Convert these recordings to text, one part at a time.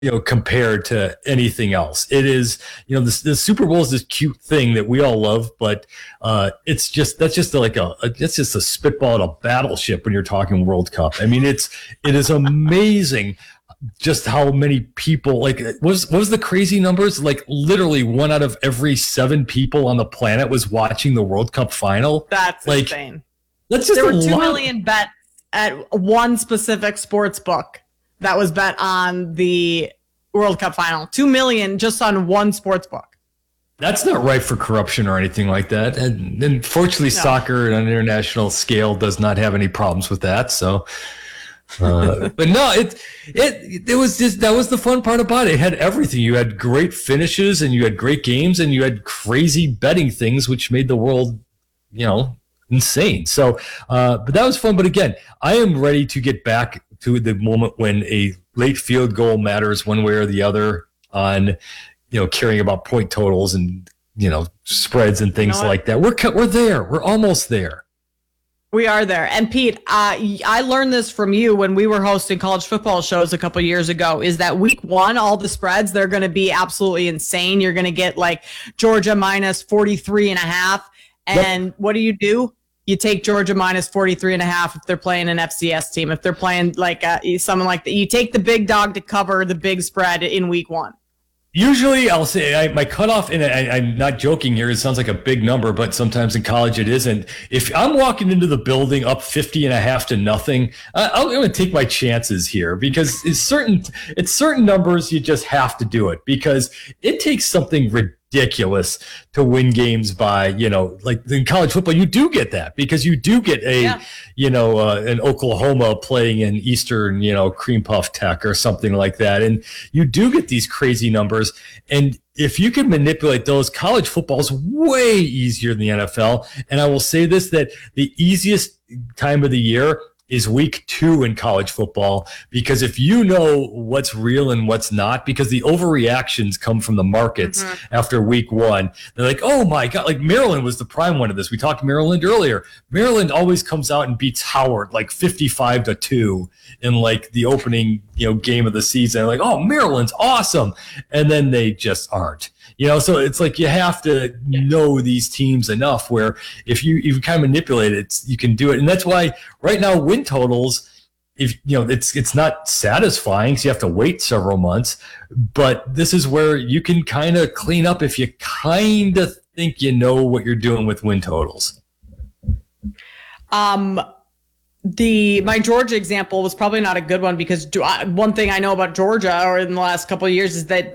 compared to anything else. It is, the Super Bowl is this cute thing that we all love, but that's just a spitball at a battleship when you're talking World Cup. I mean, it is amazing just how many people, like, what was the crazy numbers? Like, literally 1 out of every 7 people on the planet was watching the World Cup final. That's like, insane. That's just there were 2 million bet at one specific sports book that was bet on the World Cup final. 2 million just on one sports book. That's not right for corruption or anything like that. And fortunately, soccer on an international scale does not have any problems with that. So, but no, it was just, that was the fun part about it. It had everything. You had great finishes and you had great games and you had crazy betting things, which made the world, insane. So, but that was fun. But again, I am ready to get back to the moment when a late field goal matters one way or the other on, caring about point totals and, spreads and things like that. We're there. We're almost there. We are there. And Pete, I learned this from you when we were hosting college football shows a couple years ago, is that week 1, all the spreads, they're going to be absolutely insane. You're going to get like Georgia minus 43.5. And what do? You take Georgia minus 43.5 if they're playing an FCS team. If they're playing like someone like that, you take the big dog to cover the big spread in week 1. Usually I'll say my cutoff, and I'm not joking here, it sounds like a big number, but sometimes in college it isn't. If I'm walking into the building up 50.5 to nothing, I'm going to take my chances here, because it's certain numbers you just have to do it, because it takes something ridiculous to win games by, like in college football, you do get that, because you do get an Oklahoma playing in Eastern, Cream Puff Tech or something like that. And you do get these crazy numbers. And if you can manipulate those, college football is way easier than the NFL. And I will say this, that the easiest time of the year is week 2 in college football, because if you know what's real and what's not, because the overreactions come from the markets after week 1. They're like, oh my God, like Maryland was the prime one of this. We talked Maryland earlier. Maryland always comes out and beats Howard like 55-2 in like the opening, game of the season. Like, oh, Maryland's awesome. And then they just aren't. So it's like you have to know these teams enough where if you kind of manipulate it, you can do it. And that's why right now win totals, if it's not satisfying, so you have to wait several months. But this is where you can kind of clean up if you kind of think you know what you're doing with win totals. My Georgia example was probably not a good one, because one thing I know about Georgia or in the last couple of years is that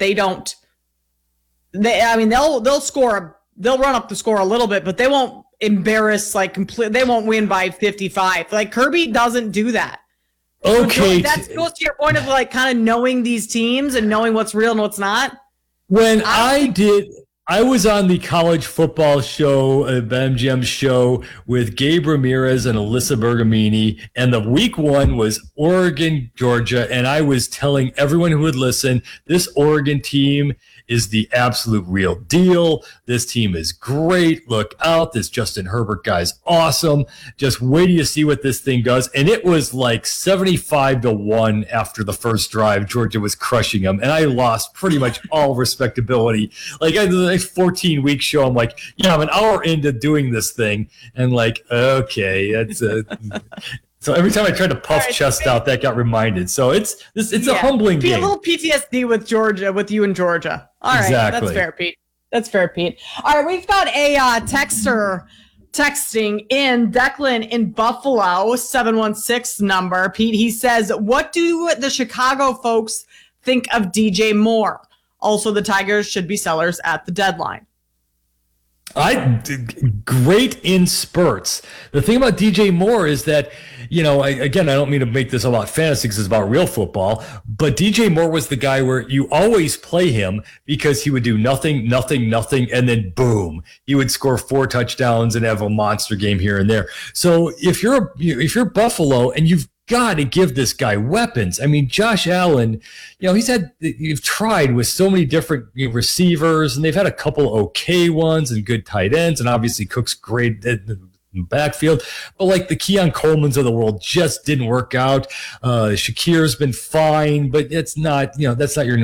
they'll score, they'll run up the score a little bit, but they won't embarrass they won't win by 55. Like Kirby doesn't do that. Okay. So that goes to your point of kind of knowing these teams and knowing what's real and what's not. I was on the college football show, BetMGM show with Gabe Ramirez and Alyssa Bergamini, and the week 1 was Oregon, Georgia, and I was telling everyone who would listen, this Oregon team is the absolute real deal. This team is great. Look out. This Justin Herbert guy's awesome. Just wait till you see what this thing does. And it was like 75-1 after the first drive. Georgia was crushing them. And I lost pretty much all respectability. Like the next 14-week show, I'm like, I have an hour into doing this thing. And like, okay, that's so every time I tried to puff chest out, that got reminded. So it's a humbling game. A little PTSD with Georgia, with you in Georgia. All right, exactly. That's fair, Pete. That's fair, Pete. All right, we've got a texter texting in, Declan in Buffalo, 716 number. Pete, he says, what do the Chicago folks think of DJ Moore? Also, the Tigers should be sellers at the deadline. Great in spurts. The thing about DJ Moore is that, I don't mean to make this about fantasy because it's about real football, but DJ Moore was the guy where you always play him because he would do nothing, and then boom, he would score 4 touchdowns and have a monster game here and there. So if you're Buffalo and you've got to give this guy weapons. I mean, Josh Allen, you've tried with so many different receivers, and they've had a couple okay ones and good tight ends, and obviously Cook's great, backfield. But like the Keon Coleman's of the world just didn't work out. Shakir's been fine, but it's not, that's not your